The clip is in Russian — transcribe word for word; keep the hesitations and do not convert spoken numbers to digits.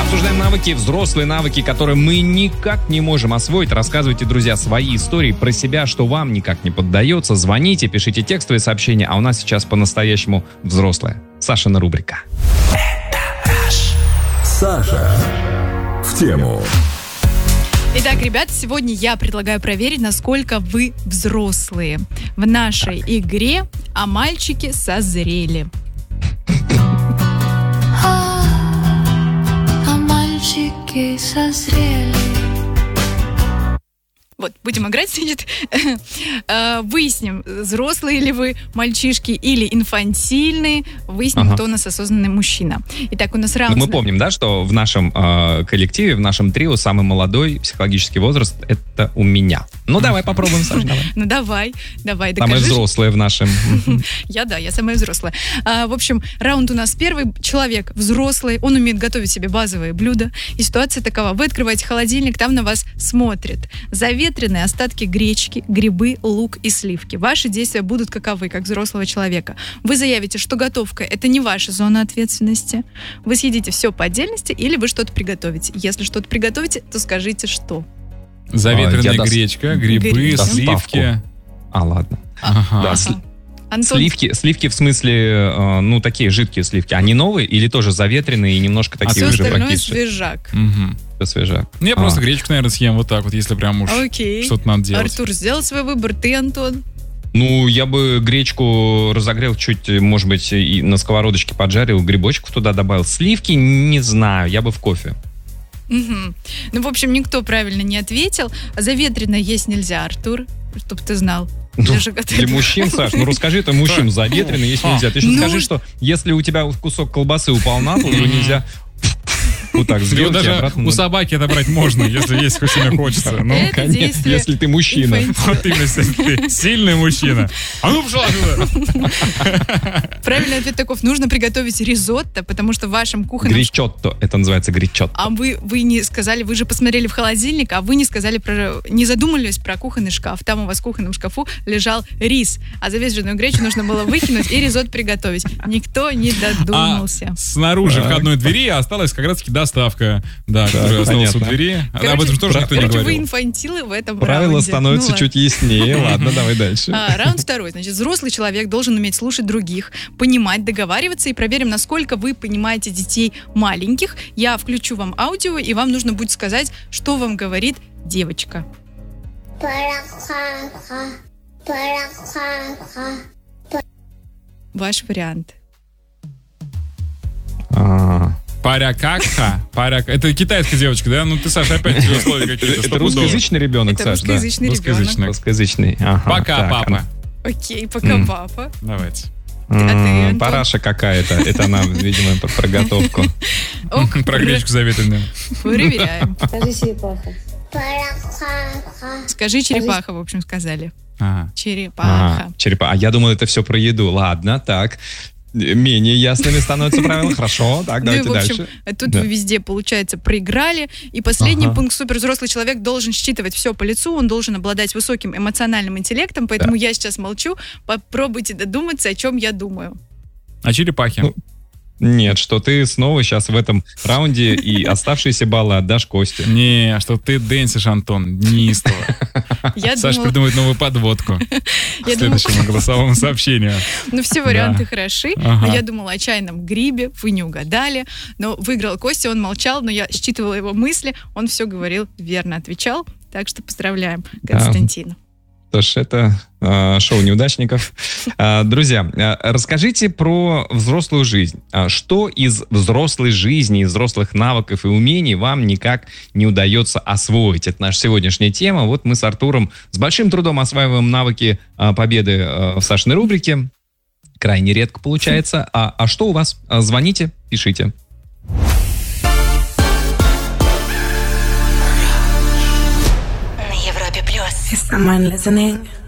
Обсуждаем навыки, взрослые навыки, которые мы никак не можем освоить. Рассказывайте, друзья, свои истории про себя, что вам никак не поддается. Звоните, пишите текстовые сообщения, а у нас сейчас по-настоящему взрослая Сашина рубрика. Саша в тему. Итак, ребята, сегодня я предлагаю проверить, насколько вы взрослые. В нашей игре «А мальчики созрели». А, а мальчики созрели. Вот, будем играть, значит, выясним, взрослые ли вы мальчишки или инфантильные, выясним, ага. кто у нас осознанный мужчина. Итак, у нас раунд... Мы помним, да, что в нашем э, коллективе, в нашем трио самый молодой психологический возраст — это у меня. Ну, давай попробуем, Саша, давай. Ну, давай, давай, докажи. Самая взрослая в нашем... Я, да, я самая взрослая. В общем, раунд у нас первый. Человек взрослый, он умеет готовить себе базовые блюда. И ситуация такова. Вы открываете холодильник, там на вас смотрят заветренные остатки гречки, грибы, лук и сливки. Ваши действия будут каковы, как взрослого человека. Вы заявите, что готовка — это не ваша зона ответственности. Вы съедите все по отдельности или вы что-то приготовите. Если что-то приготовите, то скажите, что. Заветренная а, гречка, грибы, Грибы. сливки. А, ладно. Ага. Да, сли- Антон... Сливки, сливки в смысле, э, ну, такие жидкие сливки. Они новые или тоже заветренные и немножко такие а уже все остальное прокисшие? свежак. Угу. Все свежак. Ну, я а. просто гречку, наверное, съем вот так вот, если прям уж Окей. что-то надо делать. Артур, сделал свой выбор. Ты, Антон? Ну, я бы гречку разогрел чуть, может быть, и на сковородочке поджарил, грибочков туда добавил. Сливки, не знаю, я бы в кофе. Угу. Ну, в общем, никто правильно не ответил. Заветренное есть нельзя, Артур, чтобы ты знал. Ну, Даже для мужчин, Саш, ну расскажи это мужчин, заветренное есть нельзя. Ты же Ну, скажи, что если у тебя кусок колбасы упал на пол, его нельзя вот так Его сделать и даже обратно. у собаки отобрать можно, если есть хоть сильно хочется. Ну, Это конечно, действие если ты мужчина. инфантила. вот именно, если ты сильный мужчина. А ну, пошла отсюда! Правильный ответ таков. Нужно приготовить ризотто, потому что в вашем кухонном... Гречотто, это называется гречотто. А вы, вы не сказали, вы же посмотрели в холодильник, а вы не сказали про... Не задумались про кухонный шкаф. Там у вас в кухонном шкафу лежал рис, а заветренную гречу нужно было выкинуть и ризотто приготовить. Никто не додумался. А снаружи Так. входной двери осталась как раз-таки доставка, да, которая осталась у понятно. двери. Короче, Об этом же тоже никто не короче, вы говорил. инфантилы в этом Правила раунде. становятся Ну, чуть яснее. Ладно, давай дальше. А, раунд второй. Значит, взрослый человек должен уметь слушать других, понимать, договариваться, и проверим, насколько вы понимаете детей маленьких. Я включу вам аудио, и вам нужно будет сказать, что вам говорит девочка. Ваш вариант. А, Парякакха. Паряк... Это китайская девочка, да? Ну ты, Саша, опять тебе условия какие-то. Это стопудово. русскоязычный ребенок, Это Саш, да? русскоязычный ребенок. Русскоязычный. Русскоязычный. Ага, Пока, так, папа. Окей, пока, М. папа. Давайте. м, А ты, Антон? Параша какая-то. Это она, видимо, под проготовку. Ок, Про гречку заветренную. проверяем. Скажи черепаха. Скажи черепаха, в общем, сказали. Ага. Черепаха. А, черепа. А я думал, это все про еду. Ладно, так. Менее ясными становятся правила. Хорошо, так, Ну и, давайте в общем, дальше. тут Да. вы везде, получается, проиграли. И последний Ага. пункт. Супервзрослый человек должен считывать все по лицу, он должен обладать высоким эмоциональным интеллектом, поэтому я сейчас молчу. Попробуйте додуматься, о чем я думаю. А черепахи? Ну, Нет, что ты снова сейчас в этом раунде и оставшиеся баллы отдашь Косте. Не, что ты дэнсишь, Антон, неистово. Я Саша думала, придумает новую подводку к я думала, следующему голосовому сообщению. ну все варианты Да. хороши, Ага. но я думала о чайном грибе, вы не угадали, но выиграл Костя, он молчал, но я считывала его мысли, он все говорил, верно отвечал, так что поздравляем Константина. Что ж, это э, шоу неудачников. Э, друзья, э, расскажите про взрослую жизнь. А что из взрослой жизни, из взрослых навыков и умений вам никак не удается освоить? Это наша сегодняшняя тема. Вот мы с Артуром с большим трудом осваиваем навыки э, победы э, в Сашиной рубрике. Крайне редко получается. А, а что у вас? А, звоните, пишите. На Европе плюс. Is someone listening?